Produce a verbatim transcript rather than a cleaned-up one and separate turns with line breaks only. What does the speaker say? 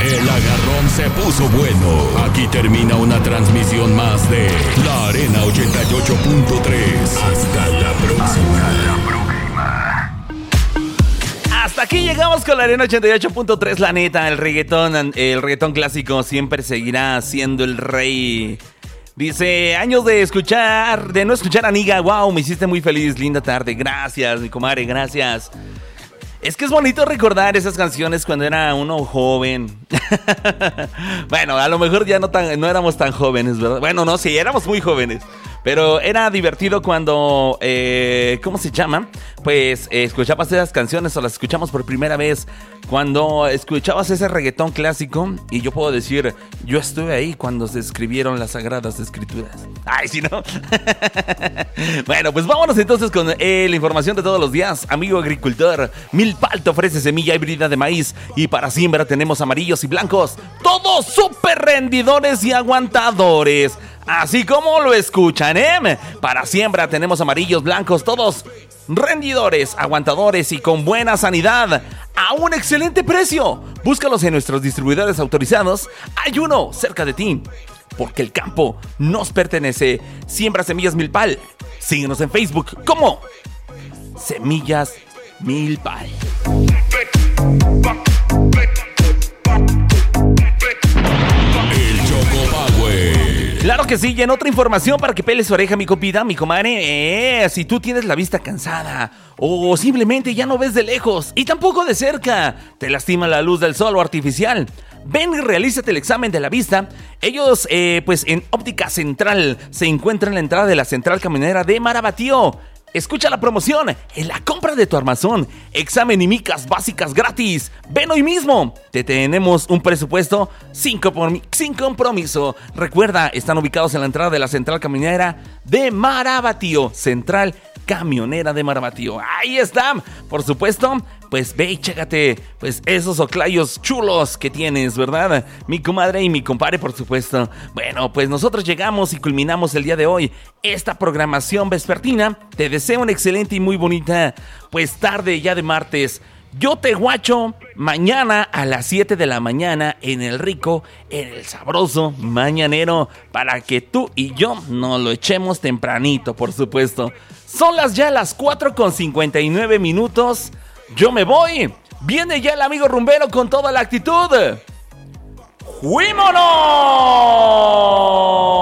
El agarrón se puso bueno. Aquí termina una transmisión más de La Arena ochenta y ocho punto tres. Hasta la próxima. Hasta la próxima.
Hasta aquí llegamos con La Arena ochenta y ocho punto tres. La neta, el reggaetón, el reggaetón clásico siempre seguirá siendo el rey. Dice, años de escuchar, de no escuchar a Niga. Wow, me hiciste muy feliz, linda tarde. Gracias, mi comadre, gracias. Es que es bonito recordar esas canciones cuando era uno joven. Bueno, a lo mejor ya no, tan, no éramos tan jóvenes, ¿verdad? Bueno, no, sí, éramos muy jóvenes. Pero era divertido cuando, eh, ¿cómo se llama? Pues eh, escuchabas esas canciones o las escuchamos por primera vez. Cuando escuchabas ese reggaetón clásico. Y yo puedo decir, yo estuve ahí cuando se escribieron las Sagradas Escrituras. Ay, si no. Bueno, pues vámonos entonces con eh, la información de todos los días. Amigo agricultor, Milpal te ofrece semilla híbrida de maíz. Y para siembra tenemos amarillos y blancos. Todos súper rendidores y aguantadores. Así como lo escuchan, ¿eh? Para siembra tenemos amarillos, blancos, todos rendidores, aguantadores y con buena sanidad a un excelente precio. Búscalos en nuestros distribuidores autorizados. Hay uno cerca de ti, porque el campo nos pertenece. Siembra Semillas Milpal. Síguenos en Facebook como Semillas Milpal. Claro que sí, y en otra información para que peles su oreja, mi compita, mi comadre, eh, si tú tienes la vista cansada o simplemente ya no ves de lejos y tampoco de cerca, te lastima la luz del sol o artificial, ven y realízate el examen de la vista. Ellos, eh, pues en Óptica Central, se encuentran en la entrada de la Central Camionera de Marabatío. Escucha la promoción en la compra de tu armazón. Examen y micas básicas gratis. Ven hoy mismo. Te tenemos un presupuesto sin, comprom- sin compromiso. Recuerda, están ubicados en la entrada de la Central Camionera de Marabatío. Central Camionera de Marabatío. Ahí están. Por supuesto, pues ve y chécate pues esos oclayos chulos que tienes, ¿verdad? Mi comadre y mi compadre, por supuesto. Bueno, pues nosotros llegamos y culminamos el día de hoy esta programación vespertina. Te deseo una excelente y muy bonita pues tarde ya de martes. Yo te guacho mañana a las siete de la mañana en el rico, en el sabroso mañanero, para que tú y yo nos lo echemos tempranito, por supuesto. Son las ya las cuatro con cincuenta y nueve minutos. Yo me voy. Viene ya el amigo rumbero con toda la actitud. ¡Fuímonos!